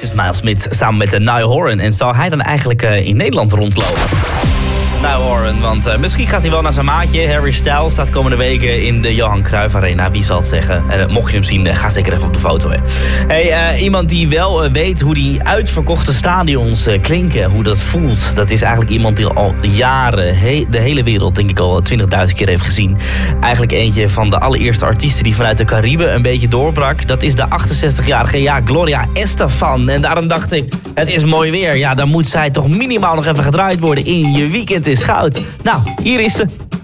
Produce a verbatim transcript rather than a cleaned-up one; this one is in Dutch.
Het is Miles Smith samen met uh, Niall Horan. En zal hij dan eigenlijk uh, in Nederland rondlopen? Niall Horan, want uh, misschien gaat hij wel naar zijn maatje. Harry Styles staat komende weken in de Johan Cruijff Arena. Wie zal het zeggen? Uh, mocht je hem zien, uh, ga zeker even op de foto. Hè. Hey, uh, iemand die wel uh, weet hoe die uitverkochte stadions uh, klinken, hoe dat voelt. Dat is eigenlijk iemand die al jaren he- de hele wereld, denk ik al twintigduizend keer heeft gezien. Eigenlijk eentje van de allereerste artiesten die vanuit de Cariben een beetje doorbrak. Dat is de achtenzestigjarige, ja, Gloria Estefan. En daarom dacht ik, het is mooi weer. Ja, dan moet zij toch minimaal nog even gedraaid worden in Je Weekend is Goud. Nou, hier is ze.